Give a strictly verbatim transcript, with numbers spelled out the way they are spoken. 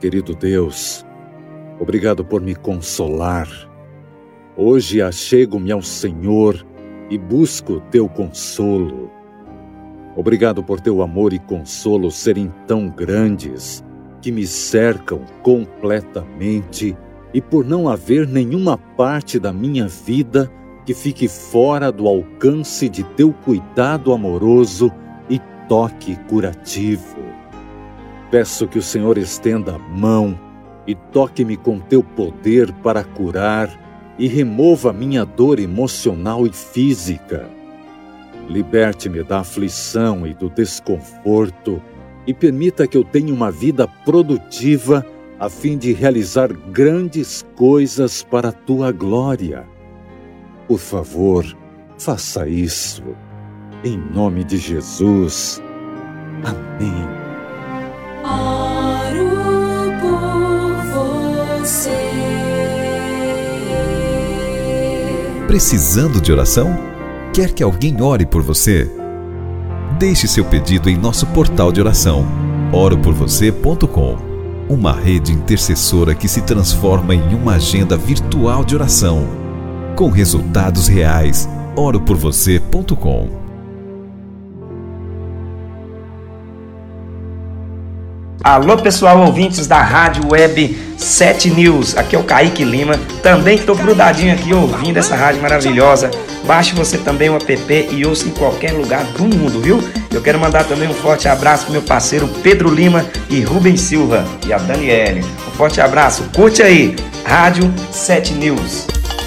querido Deus. Obrigado por me consolar. Hoje achego-me ao Senhor e busco teu consolo. Obrigado por teu amor e consolo serem tão grandes que me cercam completamente e por não haver nenhuma parte da minha vida que fique fora do alcance de teu cuidado amoroso e toque curativo. Peço que o Senhor estenda a mão e toque-me com teu poder para curar e remova minha dor emocional e física. Liberte-me da aflição e do desconforto e permita que eu tenha uma vida produtiva a fim de realizar grandes coisas para a tua glória. Por favor, faça isso. Em nome de Jesus. Amém. Oro por você. Precisando de oração? Quer que alguém ore por você? Deixe seu pedido em nosso portal de oração, oro por você ponto com. Uma rede intercessora que se transforma em uma agenda virtual de oração, com resultados reais. oro por você ponto com. Alô pessoal, ouvintes da Rádio Web sete News, aqui é o Kaique Lima, também estou grudadinho aqui ouvindo essa rádio maravilhosa. Baixe você também o app e ouça em qualquer lugar do mundo, viu? Eu quero mandar também um forte abraço pro meu parceiro Pedro Lima e Rubens Silva e a Daniele. Um forte abraço, curte aí, Rádio sete News.